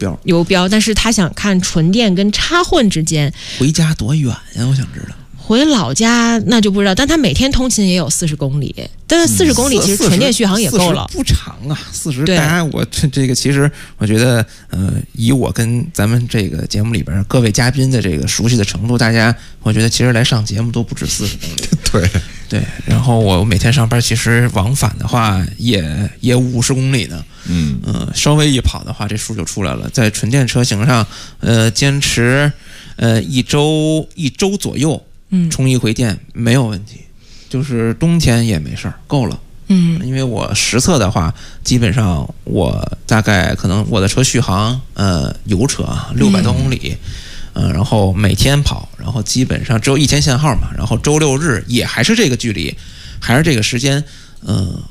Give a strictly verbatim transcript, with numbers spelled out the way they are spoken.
标， 有标，但是他想看纯电跟插混之间。 回家多远呀？我想知道。 回老家那就不知道，但他每天通勤也有四十公里，但是四十公里其实纯电续航也够了， 不长啊，四十。大家我这这个其实我觉得，呃，以我跟咱们这个节目里边各位嘉宾的这个熟悉的程度，大家我觉得其实来上节目都不止四十公里。 对对，然后我每天上班其实往返的话也也五十公里呢。 嗯呃，稍微一跑的话，这数就出来了。在纯电车型上，呃，坚持呃一周一周左右。 嗯， 充一回电没有问题，就是冬天也没事儿，够了。 嗯， 因为我实测的话，基本上我大概可能我的车续航，呃，油车啊，六百多公里，嗯、呃，然后每天跑，然后基本上只有一天限号嘛，然后周六日也还是这个距离，还是这个时间，嗯、呃，